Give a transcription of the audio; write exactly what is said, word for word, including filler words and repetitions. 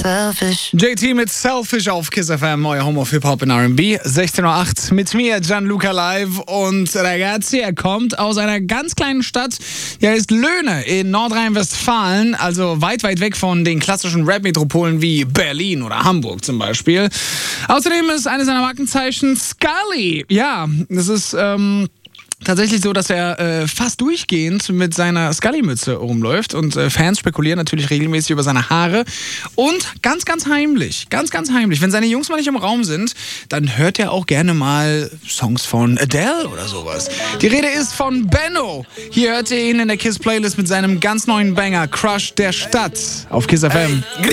selfish. J T mit Selfish auf Kiss F M, euer Home of Hip-Hop in R and B. sechzehn Uhr acht mit mir, Gianluca Live. Und Ragazzi, er kommt aus einer ganz kleinen Stadt. Ja, er ist Löhne in Nordrhein-Westfalen, also weit, weit weg von den klassischen Rap-Metropolen wie Berlin oder Hamburg zum Beispiel. Außerdem ist eines seiner Markenzeichen Scully. Ja, das ist, ähm... tatsächlich so, dass er äh, fast durchgehend mit seiner Scully-Mütze rumläuft und äh, Fans spekulieren natürlich regelmäßig über seine Haare und ganz, ganz heimlich, ganz, ganz heimlich, wenn seine Jungs mal nicht im Raum sind, dann hört er auch gerne mal Songs von Adele oder sowas. Die Rede ist von Benno. Hier hört ihr ihn in der Kiss-Playlist mit seinem ganz neuen Banger Crush der Stadt auf Kiss F M.